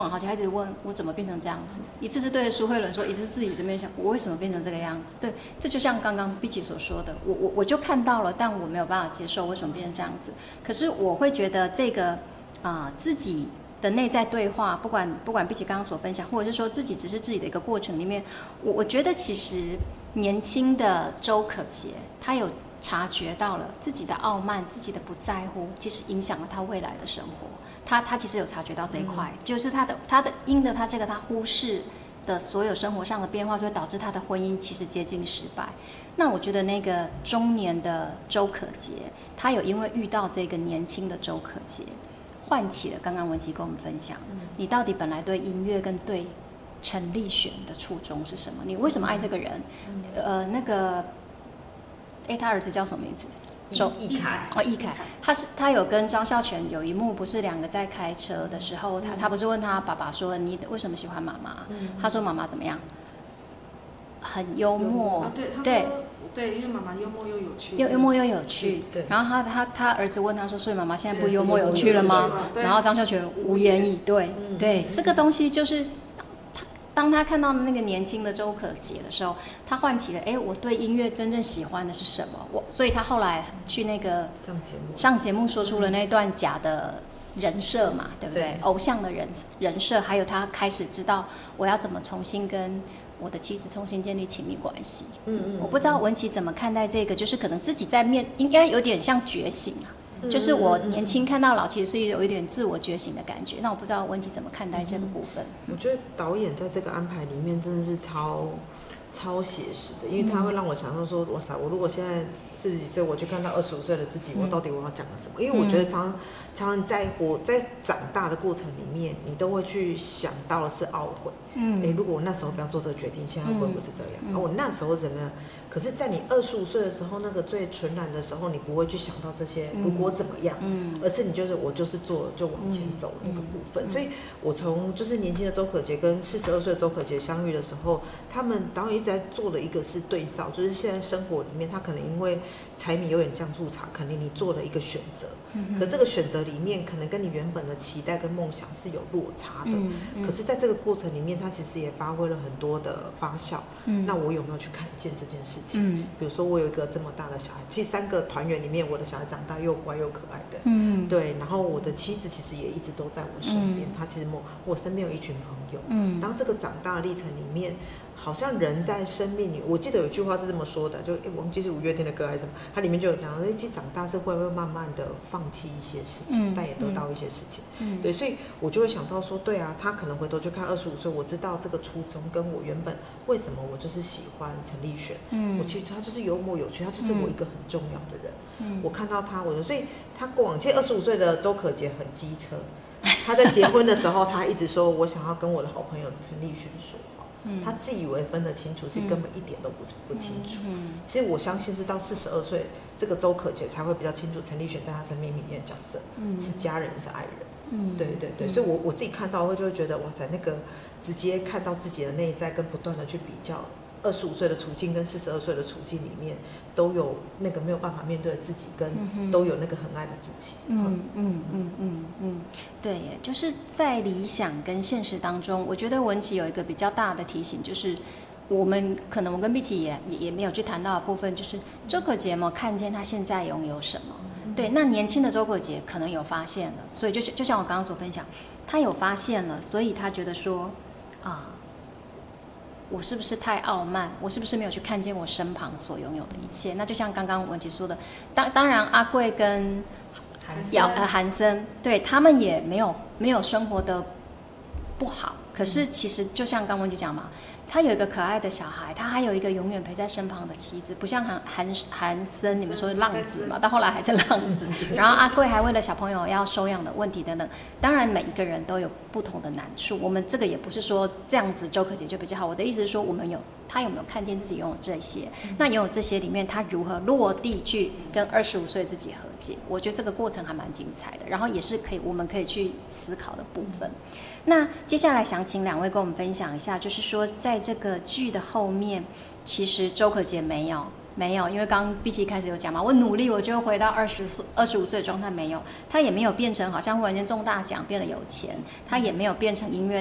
好奇，他一直问我怎么变成这样子，一次是对着苏慧伦说，一次是自己这边想，我为什么变成这个样子？对，这就像刚刚碧琪所说的，我就看到了，但我没有办法接受为什么变成这样子。可是我会觉得这个自己的内在对话，不管碧琪刚刚所分享，或者是说自己只是自己的一个过程里面，我觉得其实年轻的周可杰，他有察觉到了自己的傲慢、自己的不在乎，其实影响了他未来的生活。他其实有察觉到这一块，就是他因着他这个他忽视的所有生活上的变化，就会导致他的婚姻其实接近失败。那我觉得那个中年的周可杰，他有因为遇到这个年轻的周可杰，唤起了刚刚文琪跟我们分享，你到底本来对音乐跟对陈立璇的初衷是什么？你为什么爱这个人？那个，他儿子叫什么名字？ 易凯易凯，他有跟张孝全有一幕，不是两个在开车的时候，他不是问他爸爸说你为什么喜欢妈妈？他说妈妈怎么样？很幽默， 对，因为妈妈幽默又有趣， 幽默又有趣。然后他儿子问他说，所以妈妈现在不幽默有趣了吗？然后张孝全无言以对。对，这个东西就是。当他看到那个年轻的周可杰的时候，他唤起了我对音乐真正喜欢的是什么？所以他后来去那个上节目说出了那段假的人设嘛，对不对？偶像的人设，还有他开始知道我要怎么重新跟我的妻子重新建立亲密关系。我不知道文琪怎么看待这个，就是可能自己在应该有点像觉醒啊。就是我年轻看到老，其实是有一点自我觉醒的感觉。那我不知道文琪怎么看待这个部分？ 我觉得导演在这个安排里面真的是超写实的，因为他会让我想象说，哇塞，我如果现在40几岁，我去看到25岁的自己，我到底我要讲什么？因为我觉得常常在我在长大的过程里面，你都会去想到的是懊悔。如果我那时候不要做这个决定，现在会不会是这样？我那时候怎么样？可是，在你25岁的时候，那个最纯然的时候，你不会去想到这些如果怎么样，而是我就是做了就往前走那个部分。所以我从就是年轻的周可杰跟42岁的周可杰相遇的时候，他们导演一直在做的一个是对照，就是现在生活里面，他可能因为柴米油盐酱醋茶，可能你做了一个选择，可这个选择里面可能跟你原本的期待跟梦想是有落差的。可是在这个过程里面，他其实也发挥了很多的发酵。那我有没有去看见这件事情？比如说我有一个这么大的小孩，其实3个团员里面，我的小孩长大又乖又可爱的。对，然后我的妻子其实也一直都在我身边。他其实我身边有一群朋友。当这个长大的历程里面，好像人在生命里，我记得有句话是这么说的，就我忘记是五月天的歌还是什么，它里面就有讲，其实长大是会慢慢的放弃一些事情，但也得到一些事情。对，所以我就会想到说，对啊，他可能回头去看25岁，我知道这个初衷跟我原本为什么我就是喜欢陈立璇。我其实他就是幽默有趣，他就是我一个很重要的人。我看到他，所以他过往，其实25岁的周可杰很机车。他在结婚的时候，他一直说我想要跟我的好朋友陈立璇说话。他自以为分得清楚，是根本一点都不清楚。其实我相信是到42岁，这个周可杰才会比较清楚陈立璇在他生命里面的角色，是家人，是爱人。对，所以我自己看到就会觉得，哇塞，那个直接看到自己的内在，跟不断的去比较25岁的处境跟42岁的处境里面，都有那个没有办法面对的自己，跟都有那个很爱的自己。 对耶，就是在理想跟现实当中，我觉得文琪有一个比较大的提醒，就是我跟碧琪也没有去谈到的部分，就是周可杰有没有看见他现在拥有什么？对，那年轻的周可杰可能有发现了，所以就像我刚刚所分享，他有发现了，所以他觉得说我是不是太傲慢？我是不是没有去看见我身旁所拥有的一切？那就像刚刚文琪说的，当然阿贵跟韩森，对他们也没有生活的不好，可是其实就像刚文琪讲嘛，他有一个可爱的小孩，他还有一个永远陪在身旁的妻子，不像韩森你们说浪子嘛，到后来还是浪子，然后阿贵还为了小朋友要收养的问题等等，当然每一个人都有不同的难处，我们这个也不是说这样子周可杰就比较好，我的意思是说他有没有看见自己拥有这些？那拥有这些里面，他如何落地去跟25岁自己和解？我觉得这个过程还蛮精彩的，然后也是我们可以去思考的部分。那接下来想请2位跟我们分享一下，就是说在这个剧的后面，其实周可杰没有没有，因为刚刚碧琪开始有讲嘛，我努力我就回到25岁的状态，没有，他也没有变成好像忽然间中大奖变得有钱，他也没有变成音乐